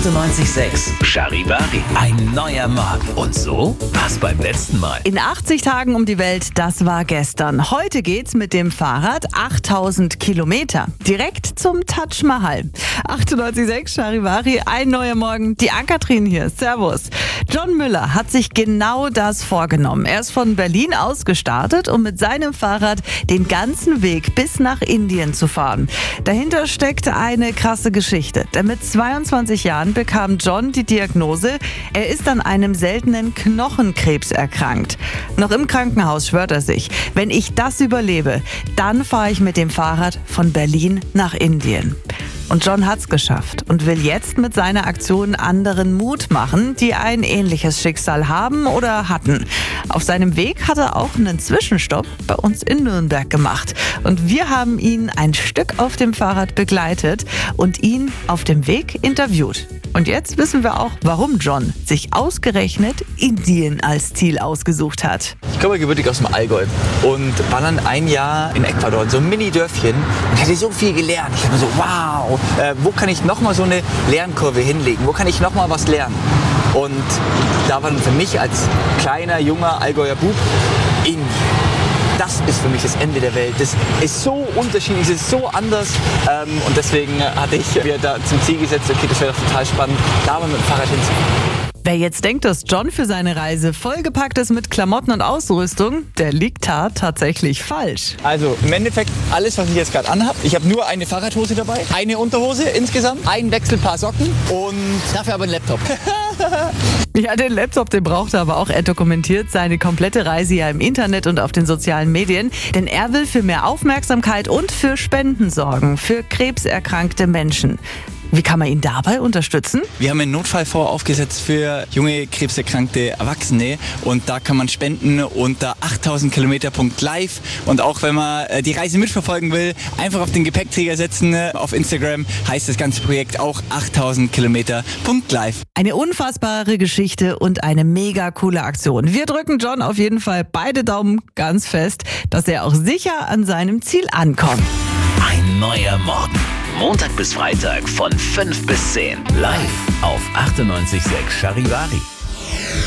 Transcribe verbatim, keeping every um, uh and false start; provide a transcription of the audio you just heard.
achtundneunzig Komma sechs Charivari. Ein neuer Morgen. Und so war's beim letzten Mal. In achtzig Tagen um die Welt, das war gestern. Heute geht's mit dem Fahrrad achttausend Kilometer. Direkt zum Taj Mahal. achtundneunzig Komma sechs Charivari, ein neuer Morgen. Die Ann-Kathrin hier. Servus. John Müller hat sich genau das vorgenommen. Er ist von Berlin aus gestartet, um mit seinem Fahrrad den ganzen Weg bis nach Indien zu fahren. Dahinter steckt eine krasse Geschichte. Denn mit zweiundzwanzig Jahren bekam John die Diagnose, er ist an einem seltenen Knochenkrebs erkrankt. Noch im Krankenhaus schwört er sich, wenn ich das überlebe, dann fahre ich mit dem Fahrrad von Berlin nach Indien. Und John hat's geschafft und will jetzt mit seiner Aktion anderen Mut machen, die ein ähnliches Schicksal haben oder hatten. Auf seinem Weg hat er auch einen Zwischenstopp bei uns in Nürnberg gemacht. Und wir haben ihn ein Stück auf dem Fahrrad begleitet und ihn auf dem Weg interviewt. Und jetzt wissen wir auch, warum John sich ausgerechnet Indien als Ziel ausgesucht hat. Ich komme gebürtig aus dem Allgäu und war dann ein Jahr in Ecuador, in so einem Mini-Dörfchen und hatte so viel gelernt. Ich dachte mir so, wow, äh, wo kann ich nochmal so eine Lernkurve hinlegen? Wo kann ich nochmal was lernen? Und da war dann für mich als kleiner, junger Allgäuer Bub Indien. Das ist für mich das Ende der Welt. Das ist so unterschiedlich, es ist so anders. Ähm, und deswegen hatte ich mir da zum Ziel gesetzt, okay, das wäre doch total spannend, da mal mit dem Fahrrad hinzufahren. Wer jetzt denkt, dass John für seine Reise vollgepackt ist mit Klamotten und Ausrüstung, der liegt da tatsächlich falsch. Also im Endeffekt alles, was ich jetzt gerade anhabe. Ich habe nur eine Fahrradhose dabei, eine Unterhose insgesamt, ein Wechselpaar Socken und dafür aber einen Laptop. Ja, den Laptop, den braucht er aber auch. Er dokumentiert seine komplette Reise ja im Internet und auf den sozialen Medien. Denn er will für mehr Aufmerksamkeit und für Spenden sorgen, für krebserkrankte Menschen. Wie kann man ihn dabei unterstützen? Wir haben einen Notfallfonds aufgesetzt für junge krebserkrankte Erwachsene und da kann man spenden unter achttausend Kilometer Punkt live und auch wenn man die Reise mitverfolgen will, einfach auf den Gepäckträger setzen. Auf Instagram heißt das ganze Projekt auch achttausend Kilometer Punkt live. Eine unfassbare Geschichte und eine mega coole Aktion. Wir drücken John auf jeden Fall beide Daumen ganz fest, dass er auch sicher an seinem Ziel ankommt. Ein neuer Morgen. Montag bis Freitag von fünf bis zehn. Live auf achtundneunzig Komma sechs Charivari.